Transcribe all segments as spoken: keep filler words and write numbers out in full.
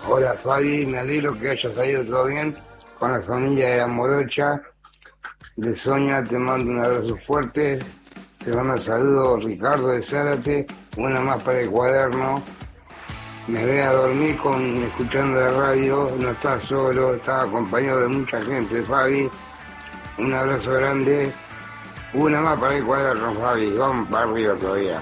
Hola Fabi, me alegro que haya salido todo bien con la familia de la Morocha. De Sonia te mando un abrazo fuerte. Te mando saludos Ricardo de Zárate. Una más para el cuaderno. Me voy a dormir con escuchando la radio. No estás solo, estás acompañado de mucha gente, Fabi. Un abrazo grande. Una más para el cuaderno, Fabi. Vamos para arriba todavía.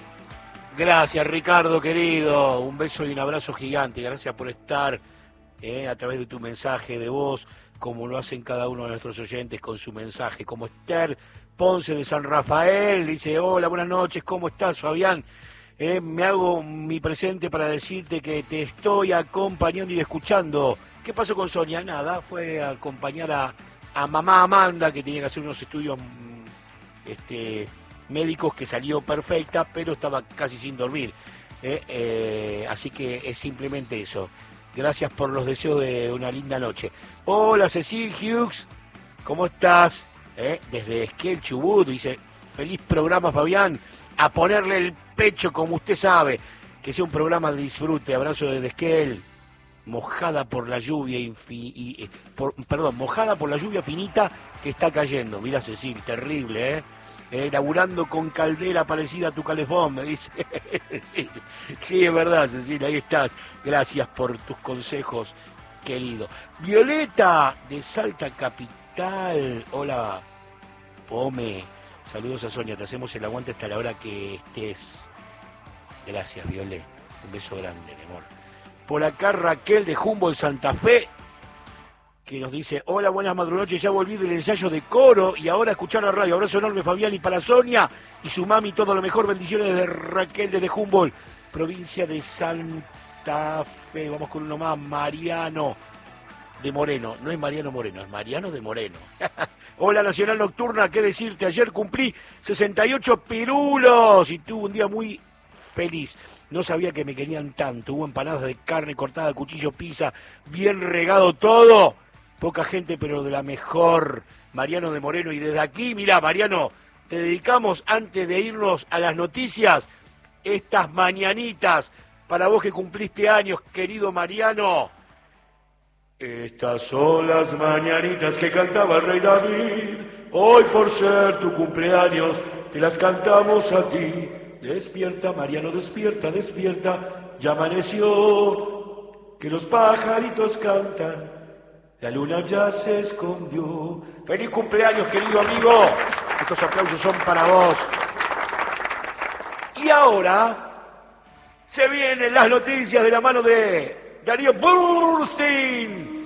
Gracias, Ricardo, querido. Un beso y un abrazo gigante. Gracias por estar eh, a través de tu mensaje de voz, como lo hacen cada uno de nuestros oyentes con su mensaje. Como Esther Ponce de San Rafael, dice, hola, buenas noches, ¿cómo estás, Fabián? Eh, me hago mi presente para decirte que te estoy acompañando y escuchando. ¿Qué pasó con Sonia? Nada, fue a acompañar a, a mamá Amanda, que tenía que hacer unos estudios este, médicos, que salió perfecta, pero estaba casi sin dormir. Eh, eh, así que es simplemente eso. Gracias por los deseos de una linda noche. Hola, Cecil Hughes, ¿cómo estás? Eh, desde Esquel, Chubut, dice, feliz programa, Fabián. A ponerle el pecho, como usted sabe. Que sea un programa de disfrute. Abrazo desde Esquel. Mojada por la lluvia, infi- y, por, perdón, mojada por la lluvia finita que está cayendo. Mira, Cecil, terrible, ¿eh? Eh, laburando con caldera parecida a tu calefón, me dice. sí, sí, es verdad, Cecilia, ahí estás. Gracias por tus consejos, querido. Violeta, de Salta Capital. Hola, Pome. Saludos a Sonia, te hacemos el aguante hasta la hora que estés. Gracias, Violet. Un beso grande, mi amor. Por acá Raquel de Humboldt, Santa Fe, que nos dice, hola, buenas madrugonoches, ya volví del ensayo de coro y ahora a escuchar la radio. Abrazo enorme, Fabián, y para Sonia y su mami, todo lo mejor. Bendiciones de Raquel desde Humboldt, provincia de Santa Fe. Vamos con uno más, Mariano de Moreno. No es Mariano Moreno, es Mariano de Moreno. Hola, Nacional Nocturna, ¿qué decirte? Ayer cumplí sesenta y ocho pirulos y tuve un día muy feliz. No sabía que me querían tanto. Hubo empanadas de carne cortada, cuchillo, pizza, bien regado todo. Poca gente, pero de la mejor. Mariano de Moreno. Y desde aquí, mirá, Mariano, te dedicamos, antes de irnos a las noticias, estas mañanitas para vos que cumpliste años, querido Mariano. Estas son las mañanitas que cantaba el rey David. Hoy, por ser tu cumpleaños, te las cantamos a ti. Despierta, Mariano, despierta, despierta. Ya amaneció, que los pajaritos cantan. La luna ya se escondió. ¡Feliz cumpleaños, querido amigo! Estos aplausos son para vos. Y ahora se vienen las noticias de la mano de Darío Burstein.